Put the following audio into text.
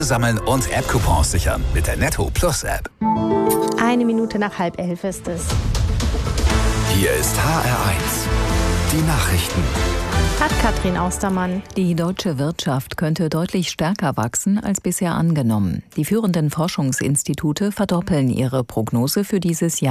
Sammeln und App-Coupons sichern mit der Netto Plus App. 1 Minute nach 10:30 ist es. Hier ist HR1. Die Nachrichten. Hat Katrin Austermann. Die deutsche Wirtschaft könnte deutlich stärker wachsen als bisher angenommen. Die führenden Forschungsinstitute verdoppeln ihre Prognose für dieses Jahr